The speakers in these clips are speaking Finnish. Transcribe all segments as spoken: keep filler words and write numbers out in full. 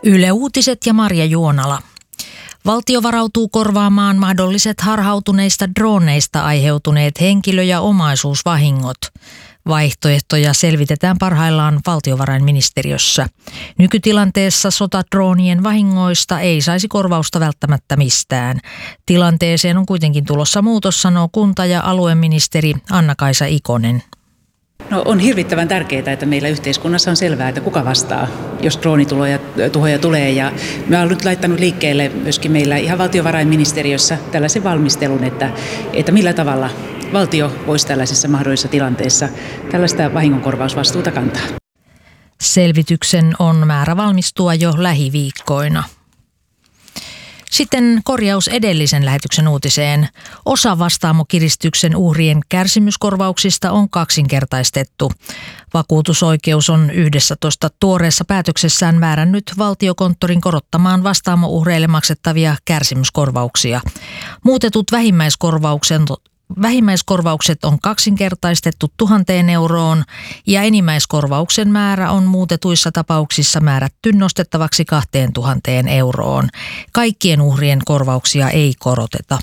Yle Uutiset ja Marja Juonala. Valtio varautuu korvaamaan mahdolliset harhautuneista droneista aiheutuneet henkilö- ja omaisuusvahingot. Vaihtoehtoja selvitetään parhaillaan valtiovarainministeriössä. Nykytilanteessa sotadroonien vahingoista ei saisi korvausta välttämättä mistään. Tilanteeseen on kuitenkin tulossa muutos, sanoo kunta- ja alueministeri Anna-Kaisa Ikonen. No, on hirvittävän tärkeää, että meillä yhteiskunnassa on selvää, että kuka vastaa, jos droonituhoja tuhoja tulee. Ja me olen nyt laittanut liikkeelle myöskin meillä ihan valtiovarainministeriössä tällaisen valmistelun, että, että millä tavalla valtio voisi tällaisessa mahdollisessa tilanteessa tällaista vahingonkorvausvastuuta kantaa. Selvityksen on määrä valmistua jo lähiviikkoina. Sitten korjaus edellisen lähetyksen uutiseen. Osa vastaamokiristyksen uhrien kärsimyskorvauksista on kaksinkertaistettu. Vakuutusoikeus on yhdessätoista tuoreessa päätöksessään määrännyt Valtiokonttorin korottamaan vastaamouhreille maksettavia kärsimyskorvauksia. Muutetut vähimmäiskorvaukset Vähimmäiskorvaukset on kaksinkertaistettu tuhanteen euroon ja enimmäiskorvauksen määrä on muutetuissa tapauksissa määrätty nostettavaksi kahteen tuhanteen euroon. Kaikkien uhrien korvauksia ei koroteta.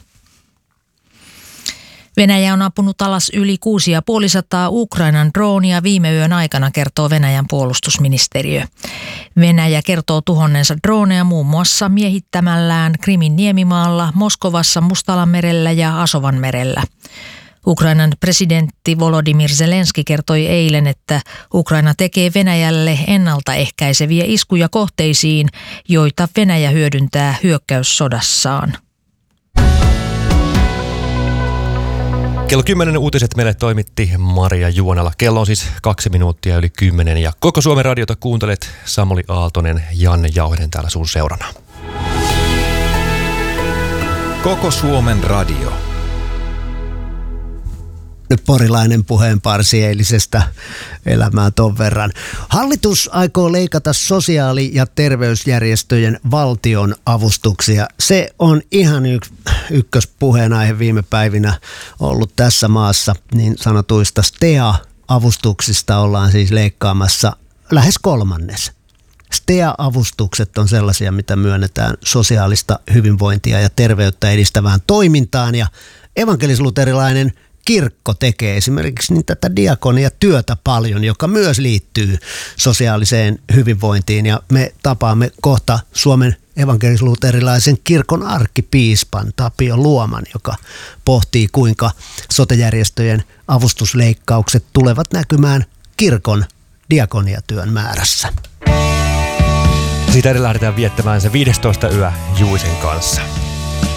Venäjä on ampunut alas yli kuusi ja puoli sataa Ukrainan droonia viime yön aikana, kertoo Venäjän puolustusministeriö. Venäjä kertoo tuhonneensa droneja muun muassa miehittämällään Krimin niemimaalla, Moskovassa, Mustallamerellä ja Asovanmerellä. Ukrainan presidentti Volodymyr Zelenski kertoi eilen, että Ukraina tekee Venäjälle ennaltaehkäiseviä iskuja kohteisiin, joita Venäjä hyödyntää hyökkäyssodassaan. Kello kymmenen uutiset meille toimitti Marja Juonala. Kello on siis kaksi minuuttia yli kymmenen ja koko Suomen radiota kuuntelet. Samuli Aaltonen, Janne Jauhinen täällä sun seurana. Koko Suomen radio. Nyt porilainen puheenparsi eilisestä elämää ton verran. Hallitus aikoo leikata sosiaali- ja terveysjärjestöjen valtion avustuksia. Se on ihan yksi ykköspuheenaihe viime päivinä ollut tässä maassa. Niin sanotuista S T E A-avustuksista ollaan siis leikkaamassa lähes kolmannes. S T E A-avustukset on sellaisia, mitä myönnetään sosiaalista hyvinvointia ja terveyttä edistävään toimintaan. Ja evankelis-luterilainen kirkko tekee esimerkiksi niin tätä diakonia-työtä paljon, joka myös liittyy sosiaaliseen hyvinvointiin. Ja me tapaamme kohta Suomen evankelis-luterilaisen kirkon arkkipiispan Tapio Luoman, joka pohtii, kuinka sote-järjestöjen avustusleikkaukset tulevat näkymään kirkon diakoniatyön määrässä. Siitä edelleen lähdetään viettämään se viidestoista yö Juisen kanssa.